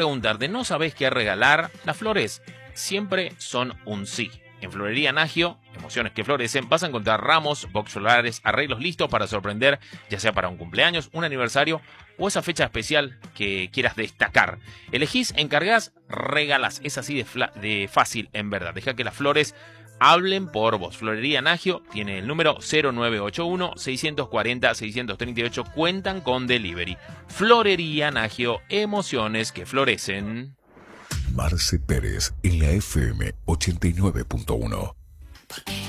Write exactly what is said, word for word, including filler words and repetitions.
preguntarte, ¿no sabés qué regalar? Las flores siempre son un sí. En Florería Nagio, emociones que florecen, vas a encontrar ramos, box florales, arreglos listos para sorprender, ya sea para un cumpleaños, un aniversario o esa fecha especial que quieras destacar. Elegís, encargás, regalás. Es así de, fla- de fácil, en verdad. Deja que las flores hablen por vos. Florería Nagio tiene el número cero nueve ocho uno, seis cuatro cero, seis tres ocho. Cuentan con delivery. Florería Nagio, emociones que florecen. Marce Pérez en la F M ochenta y nueve punto uno.